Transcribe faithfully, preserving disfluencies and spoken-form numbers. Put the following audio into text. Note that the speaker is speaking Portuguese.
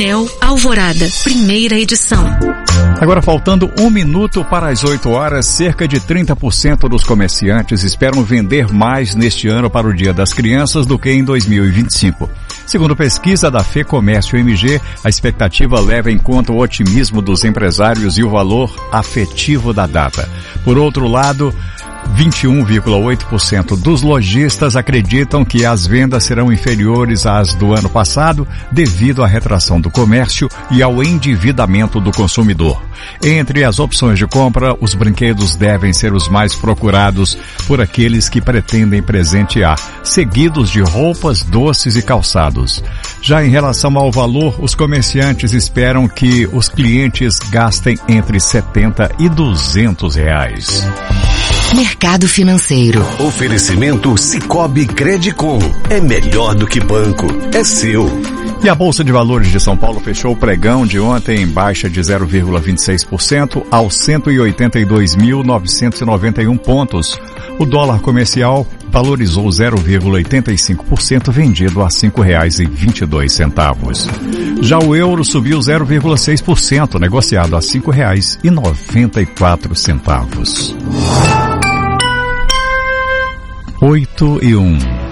Enel Alvorada, primeira edição. Agora, faltando um minuto para as oito horas, cerca de trinta por cento dos comerciantes esperam vender mais neste ano para o Dia das Crianças do que em dois mil e vinte e cinco. Segundo pesquisa da FEComércio M G, a expectativa leva em conta o otimismo dos empresários e o valor afetivo da data. Por outro lado, vinte e um vírgula oito por cento dos lojistas acreditam que as vendas serão inferiores às do ano passado devido à retração do comércio e ao endividamento do consumidor. Entre as opções de compra, os brinquedos devem ser os mais procurados por aqueles que pretendem presentear, seguidos de roupas, doces e calçados. Já em relação ao valor, os comerciantes esperam que os clientes gastem entre setenta e duzentos reais. Mercado financeiro. Oferecimento Sicoob Credicom. É melhor do que banco. É seu. E a Bolsa de Valores de São Paulo fechou o pregão de ontem em baixa de zero vírgula vinte e seis por cento aos cento e oitenta e dois mil novecentos e noventa e um pontos. O dólar comercial valorizou zero vírgula oitenta e cinco por cento, vendido a cinco reais e vinte e dois centavos. Já o euro subiu zero vírgula seis por cento, negociado a cinco reais e noventa e quatro centavos. Oito e um.